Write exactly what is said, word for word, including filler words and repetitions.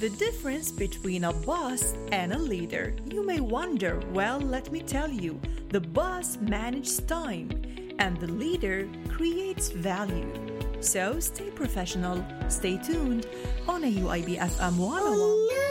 The difference between a boss and a leader. You may wonder, well, let me tell you, the boss manages time and the leader creates value. So stay professional, stay tuned on A U I B F M one oh one.